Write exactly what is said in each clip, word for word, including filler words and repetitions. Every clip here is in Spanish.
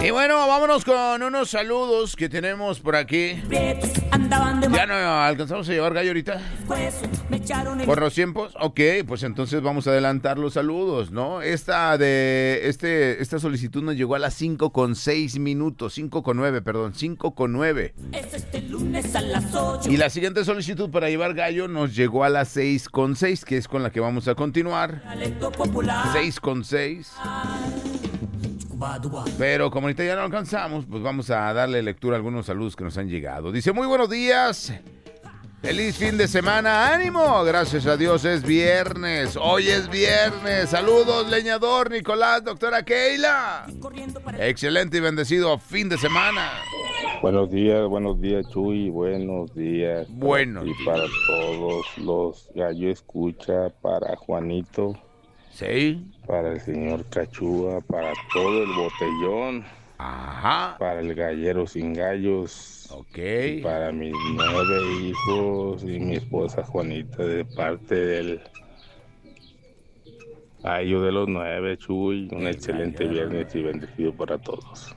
Y bueno, vámonos con unos saludos que tenemos por aquí. ¿Ya no alcanzamos a llevar gallo ahorita? ¿Por los tiempos? Ok, pues entonces vamos a adelantar los saludos, ¿no? Esta de este esta solicitud nos llegó a las cinco con seis minutos, cinco con nueve, perdón, cinco con nueve. Y la siguiente solicitud para llevar gallo nos llegó a las seis con seis, que es con la que vamos a continuar. seis con seis. Pero como ahorita ya no alcanzamos, pues vamos a darle lectura a algunos saludos que nos han llegado. Dice, muy buenos días. Feliz fin de semana, ánimo. Gracias a Dios es viernes. Hoy es viernes. Saludos, leñador, Nicolás, doctora Keila. Excelente y bendecido fin de semana. Buenos días, buenos días, Chuy. Buenos días. Buenos y días. para todos los gallo escucha, para Juanito. Sí. Para el señor Cachúa, para todo el botellón. Ajá. Para el gallero sin gallos. Ok. Y para mis nueve hijos y mi esposa Juanita, de parte del gallo de los nueve, Chuy. Un el excelente viernes y bendecido para todos.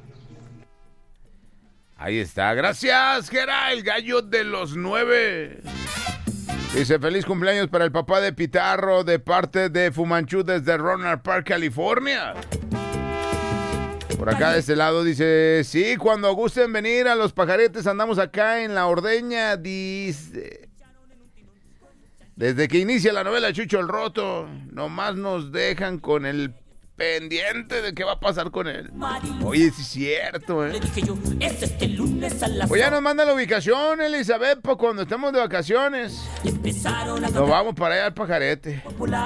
Ahí está. Gracias, Gera, el gallo de los nueve. Dice, feliz cumpleaños para el papá de Pitarro de parte de Fumanchu desde Rohnert Park, California. Por acá de este lado dice, sí, cuando gusten venir a Los Pajaretes andamos acá en La Ordeña, dice. Desde que inicia la novela Chucho el Roto, nomás nos dejan con el pendiente de qué va a pasar con él. Oye, sí es cierto, ¿eh? Pues ya nos manda la ubicación, Elizabeth, para cuando estemos de vacaciones. Nos vamos para allá al Pajarete.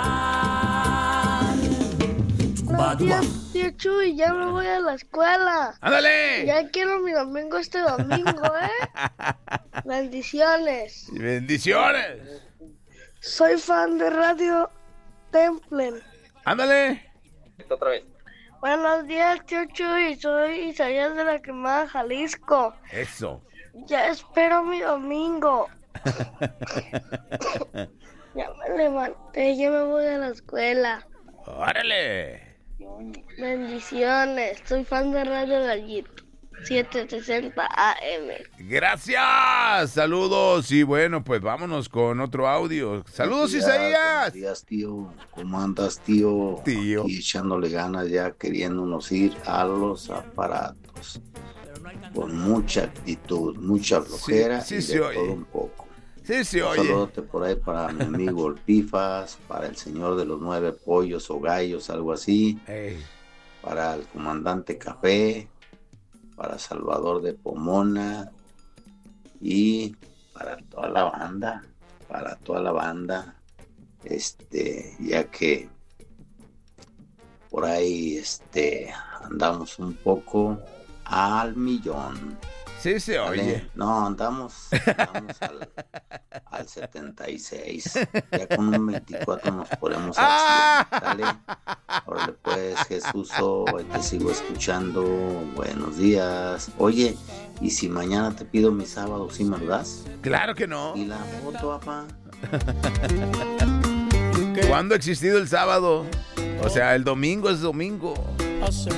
Buenos días, tío Chuy, ya me voy a la escuela. ¡Ándale! Ya quiero mi domingo este domingo, ¿eh? Bendiciones. ¡Bendiciones! Soy fan de Radio Temple. ¡Ándale! Otra vez. Buenos días, tío Chuy, soy Isaías de la Quemada, Jalisco. Eso. Ya espero mi domingo. Ya me levanté, ya me voy a la escuela. ¡Órale! Bendiciones, soy fan de Radio Gallito, setecientos sesenta A M. Gracias, saludos y bueno, pues vámonos con otro audio. Saludos, días, Isaías. Buenos días, tío. ¿Cómo andas, tío? Tío. Aquí echándole ganas ya, queriéndonos ir a los aparatos. Con mucha actitud, mucha flojera Sí, sí y se de oye. todo un poco. Sí, sí, Un oye. saludote por ahí para mi amigo el Pifas, para el señor de los nueve pollos o gallos, algo así. Ey. Para el comandante Café, para Salvador de Pomona y para toda la banda, para toda la banda, este, ya que por ahí este andamos un poco al millón. Sí se ¿Vale? oye. No, andamos, andamos al, al setenta y seis. Ya con un veinticuatro nos ponemos al cien. ¿Sale? Órale pues, Jesús, hoy te sigo escuchando. Buenos días. Oye, ¿y si mañana te pido mi sábado, sí me lo das? Claro que no. ¿Y la foto, papá? ¿Cuándo ha existido el sábado? O sea, el domingo es domingo.